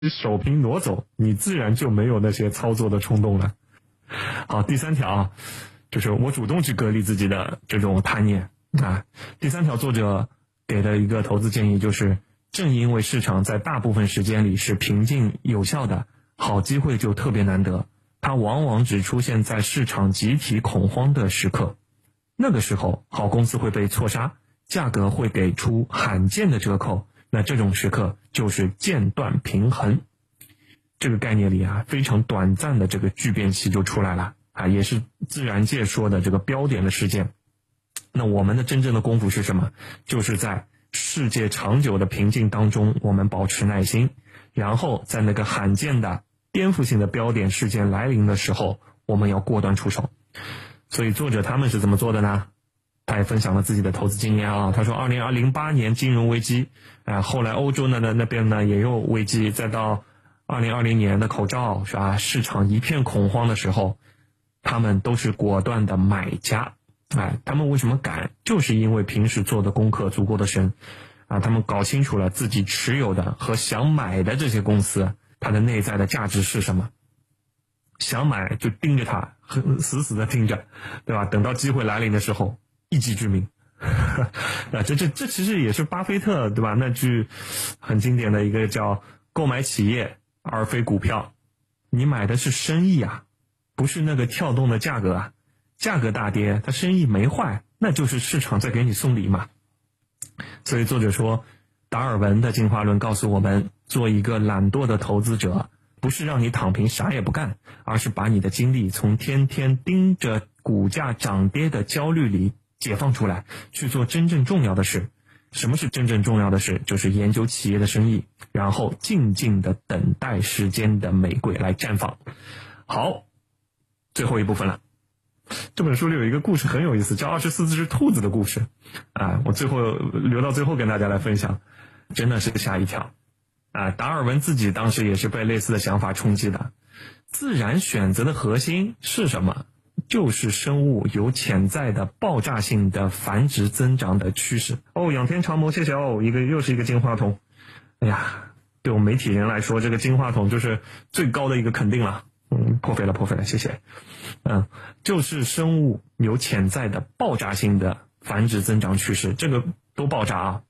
手平挪走，你自然就没有那些操作的冲动了。好，第三条啊，就是我主动去隔离自己的这种贪念啊。第三条，作者给的一个投资建议就是，正因为市场在大部分时间里是平静有效的，好机会就特别难得，它往往只出现在市场集体恐慌的时刻。那个时候，好公司会被错杀，价格会给出罕见的折扣，那这种时刻就是间断平衡。这个概念里啊，非常短暂的这个巨变期就出来了啊，也是自然界说的这个标点的事件。那我们的真正的功夫是什么？就是在世界长久的平静当中，我们保持耐心，然后在那个罕见的颠覆性的标点事件来临的时候，我们要果断出手。所以作者他们是怎么做的呢？他也分享了自己的投资经验啊。他说2008年金融危机，后来欧洲那边呢也有危机，再到2020年的口罩是吧？市场一片恐慌的时候，他们都是果断的买家。他们为什么敢？就是因为平时做的功课足够的深啊，他们搞清楚了自己持有的和想买的这些公司，它的内在的价值是什么。想买就盯着它，死死的盯着，对吧？等到机会来临的时候，一击致命。这其实也是巴菲特，对吧？那句很经典的一个叫购买企业而非股票，你买的是生意啊，不是那个跳动的价格啊。价格大跌，它生意没坏，那就是市场在给你送礼嘛。所以作者说，达尔文的进化论告诉我们，做一个懒惰的投资者，不是让你躺平啥也不干，而是把你的精力从天天盯着股价涨跌的焦虑里解放出来，去做真正重要的事。什么是真正重要的事？就是研究企业的生意，然后静静的等待时间的玫瑰来绽放。好，最后一部分了。这本书里有一个故事很有意思，叫24只兔子的故事我最后留到最后跟大家来分享，真的是吓一跳达尔文自己当时也是被类似的想法冲击的。自然选择的核心是什么？就是生物有潜在的爆炸性的繁殖增长的趋势。仰天长谋，谢谢又是一个金话筒。哎呀，对我们媒体人来说，这个金话筒就是最高的一个肯定了。破费了，谢谢。就是生物有潜在的爆炸性的繁殖增长趋势，这个多爆炸啊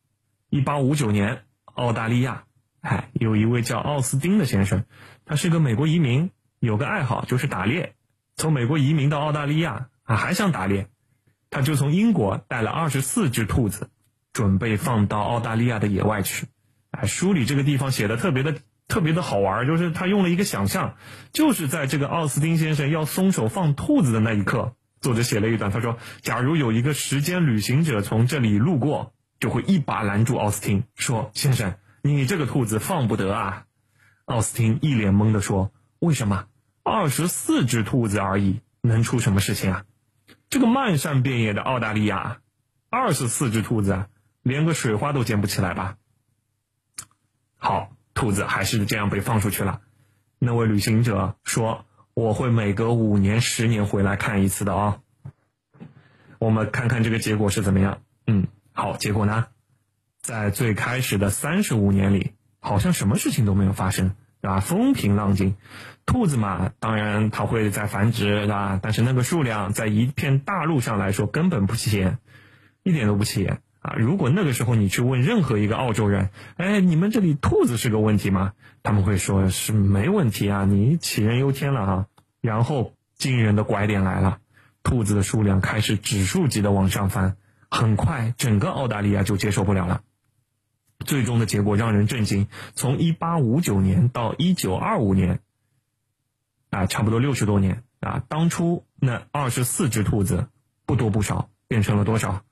！1859年，澳大利亚，有一位叫奥斯汀的先生，他是个美国移民，有个爱好就是打猎。从美国移民到澳大利亚还想打猎，他就从英国带了24只兔子，准备放到澳大利亚的野外去。书里这个地方写的特别的好玩，就是他用了一个想象，就是在这个奥斯汀先生要松手放兔子的那一刻，作者写了一段，他说，假如有一个时间旅行者从这里路过，就会一把拦住奥斯汀，说，先生，你这个兔子放不得啊。奥斯汀一脸懵地说，为什么？24只兔子而已，能出什么事情啊？这个漫山遍野的澳大利亚，24只兔子连个水花都溅不起来吧。好，兔子还是这样被放出去了。那位旅行者说，我会每隔5年10年回来看一次的我们看看这个结果是怎么样。好，结果呢，在最开始的35年里，好像什么事情都没有发生，对吧？风平浪静。兔子嘛，当然它会在繁殖，对吧？但是那个数量在一片大陆上来说根本不起眼，一点都不起眼。如果那个时候你去问任何一个澳洲人，你们这里兔子是个问题吗？他们会说是没问题啊，你杞人忧天了然后惊人的拐点来了，兔子的数量开始指数级的往上翻，很快整个澳大利亚就接受不了了。最终的结果让人震惊，从1859年到1925年差不多60多年当初那24只兔子不多不少变成了多少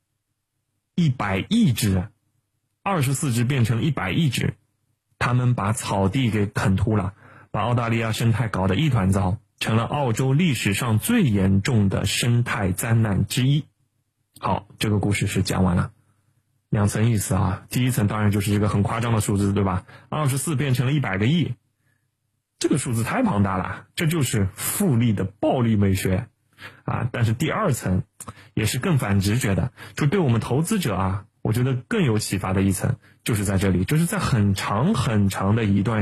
？100亿只，24只变成100亿只，他们把草地给啃秃了，把澳大利亚生态搞得一团糟，成了澳洲历史上最严重的生态灾难之一。好，这个故事是讲完了。2层意思第一层当然就是一个很夸张的数字，对吧？24变成了100个亿，这个数字太庞大了，这就是复利的暴力美学但是第2层也是更反直觉的，就对我们投资者我觉得更有启发的一层， 就是在这里，就是在很长很长的一段